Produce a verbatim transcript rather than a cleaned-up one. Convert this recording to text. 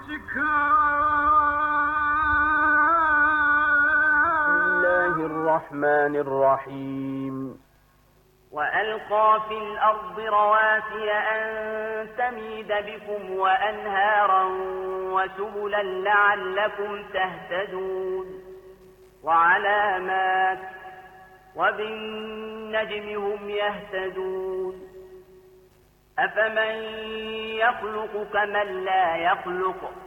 الله الرحمن الرحيم وألقى في الأرض رواسي أن تميد بكم وأنهارا وسبلا لعلكم تهتدون وعلامات وبالنجم هم يهتدون أفمن يخلق كمن لا يخلق